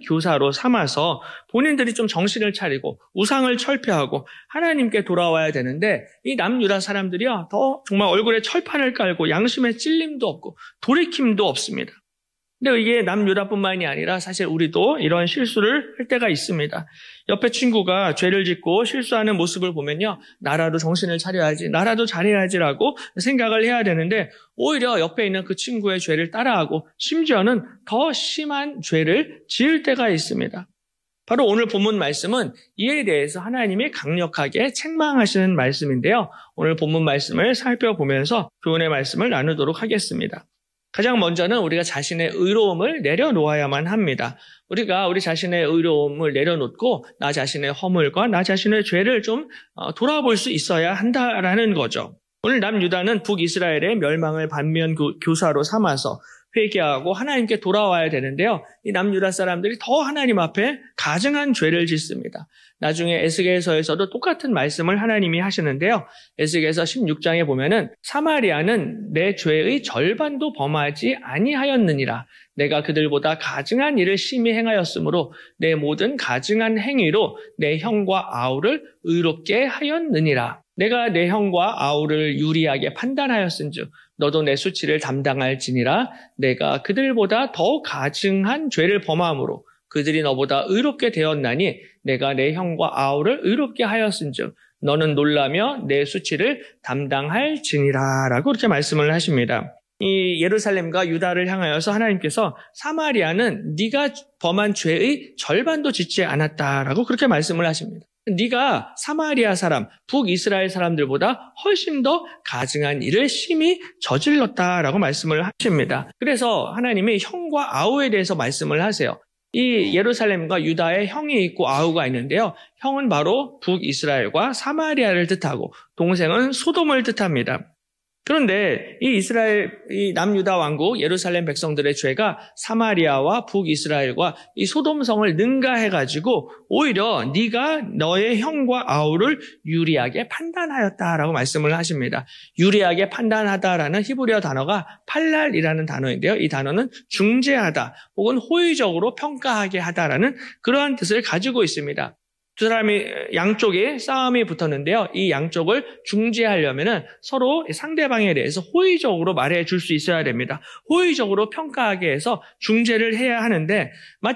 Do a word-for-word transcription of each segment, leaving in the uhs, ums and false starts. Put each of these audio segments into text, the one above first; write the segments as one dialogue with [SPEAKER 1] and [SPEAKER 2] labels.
[SPEAKER 1] 교사로 삼아서 본인들이 좀 정신을 차리고 우상을 철폐하고 하나님께 돌아와야 되는데 이 남유다 사람들이요 더 정말 얼굴에 철판을 깔고 양심에 찔림도 없고 돌이킴도 없습니다. 근데 이게 남유다뿐만이 아니라 사실 우리도 이런 실수를 할 때가 있습니다. 옆에 친구가 죄를 짓고 실수하는 모습을 보면요, 나라도 정신을 차려야지, 나라도 잘해야지라고 생각을 해야 되는데 오히려 옆에 있는 그 친구의 죄를 따라하고 심지어는 더 심한 죄를 지을 때가 있습니다. 바로 오늘 본문 말씀은 이에 대해서 하나님이 강력하게 책망하시는 말씀인데요. 오늘 본문 말씀을 살펴보면서 교훈의 말씀을 나누도록 하겠습니다. 가장 먼저는 우리가 자신의 의로움을 내려놓아야만 합니다. 우리가 우리 자신의 의로움을 내려놓고 나 자신의 허물과 나 자신의 죄를 좀 돌아볼 수 있어야 한다라는 거죠. 오늘 남유다는 북이스라엘의 멸망을 반면 교사로 삼아서 회개하고 하나님께 돌아와야 되는데요. 이 남유다 사람들이 더 하나님 앞에 가증한 죄를 짓습니다. 나중에 에스겔서에서도 똑같은 말씀을 하나님이 하시는데요. 에스겔서 십육 장에 보면은 사마리아는 내 죄의 절반도 범하지 아니하였느니라. 내가 그들보다 가증한 일을 심히 행하였으므로 내 모든 가증한 행위로 내 형과 아우를 의롭게 하였느니라. 내가 내 형과 아우를 유리하게 판단하였은즉 너도 내 수치를 담당할지니라. 내가 그들보다 더 가증한 죄를 범함으로 그들이 너보다 의롭게 되었나니 내가 내 형과 아우를 의롭게 하였은즉 너는 놀라며 내 수치를 담당할지니라 라고 이렇게 말씀을 하십니다. 이 예루살렘과 유다를 향하여서 하나님께서 사마리아는 네가 범한 죄의 절반도 짓지 않았다라고 그렇게 말씀을 하십니다. 네가 사마리아 사람, 북이스라엘 사람들보다 훨씬 더 가증한 일을 심히 저질렀다라고 말씀을 하십니다. 그래서 하나님이 형과 아우에 대해서 말씀을 하세요. 이 예루살렘과 유다에 형이 있고 아우가 있는데요. 형은 바로 북이스라엘과 사마리아를 뜻하고 동생은 소돔을 뜻합니다. 그런데 이 이스라엘, 이 남유다 왕국 예루살렘 백성들의 죄가 사마리아와 북이스라엘과 이 소돔성을 능가해가지고 오히려 네가 너의 형과 아우를 유리하게 판단하였다라고 말씀을 하십니다. 유리하게 판단하다라는 히브리어 단어가 팔랄이라는 단어인데요. 이 단어는 중재하다 혹은 호의적으로 평가하게 하다라는 그러한 뜻을 가지고 있습니다. 두 사람이 양쪽에 싸움이 붙었는데요. 이 양쪽을 중재하려면은 서로 상대방에 대해서 호의적으로 말해 줄 수 있어야 됩니다. 호의적으로 평가하게 해서 중재를 해야 하는데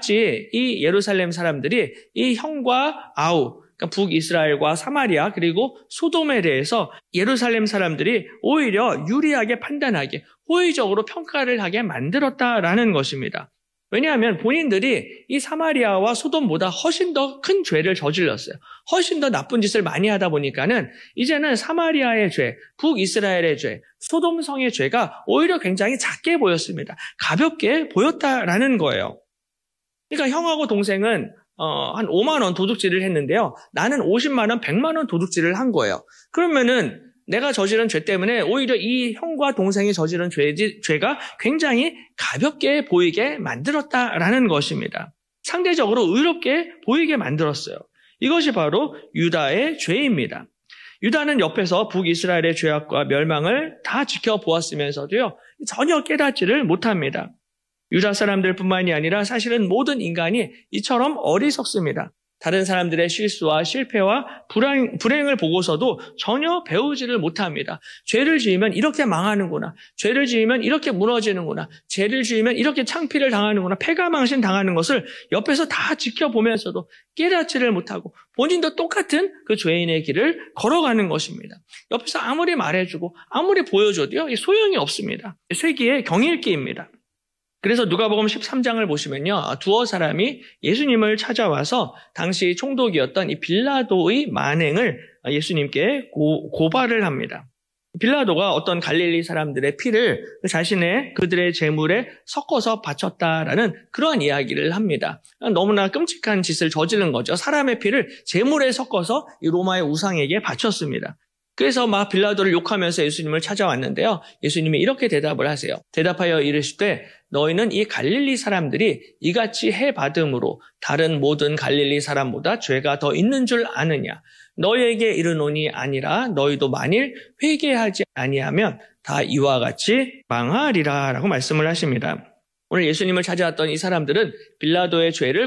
[SPEAKER 1] 마치 이 예루살렘 사람들이 이 형과 아우, 그러니까 북이스라엘과 사마리아 그리고 소돔에 대해서 예루살렘 사람들이 오히려 유리하게 판단하게 호의적으로 평가를 하게 만들었다라는 것입니다. 왜냐하면 본인들이 이 사마리아와 소돔보다 훨씬 더 큰 죄를 저질렀어요. 훨씬 더 나쁜 짓을 많이 하다 보니까는 이제는 사마리아의 죄, 북이스라엘의 죄, 소돔성의 죄가 오히려 굉장히 작게 보였습니다. 가볍게 보였다라는 거예요. 그러니까 형하고 동생은 어, 한 오만 원 도둑질을 했는데요. 나는 오십만 원, 백만 원 도둑질을 한 거예요. 그러면은 내가 저지른 죄 때문에 오히려 이 형과 동생이 저지른 죄, 죄가 굉장히 가볍게 보이게 만들었다라는 것입니다. 상대적으로 의롭게 보이게 만들었어요. 이것이 바로 유다의 죄입니다. 유다는 옆에서 북이스라엘의 죄악과 멸망을 다 지켜보았으면서도요, 전혀 깨닫지를 못합니다. 유다 사람들뿐만이 아니라 사실은 모든 인간이 이처럼 어리석습니다. 다른 사람들의 실수와 실패와 불행, 불행을 보고서도 전혀 배우지를 못합니다. 죄를 지으면 이렇게 망하는구나. 죄를 지으면 이렇게 무너지는구나. 죄를 지으면 이렇게 창피를 당하는구나. 패가망신 당하는 것을 옆에서 다 지켜보면서도 깨닫지를 못하고 본인도 똑같은 그 죄인의 길을 걸어가는 것입니다. 옆에서 아무리 말해주고 아무리 보여줘도요, 소용이 없습니다. 쇠기의 경일기입니다. 그래서 누가복음 십삼 장을 보시면요, 두어 사람이 예수님을 찾아와서 당시 총독이었던 이 빌라도의 만행을 예수님께 고, 고발을 합니다. 빌라도가 어떤 갈릴리 사람들의 피를 자신의 그들의 제물에 섞어서 바쳤다라는 그런 이야기를 합니다. 너무나 끔찍한 짓을 저지른 거죠. 사람의 피를 제물에 섞어서 이 로마의 우상에게 바쳤습니다. 그래서 막 빌라도를 욕하면서 예수님을 찾아왔는데요. 예수님이 이렇게 대답을 하세요. 대답하여 이르시되 너희는 이 갈릴리 사람들이 이같이 해받음으로 다른 모든 갈릴리 사람보다 죄가 더 있는 줄 아느냐. 너희에게 이르노니 아니라 너희도 만일 회개하지 아니하면 다 이와 같이 망하리라 라고 말씀을 하십니다. 오늘 예수님을 찾아왔던 이 사람들은 빌라도의 죄를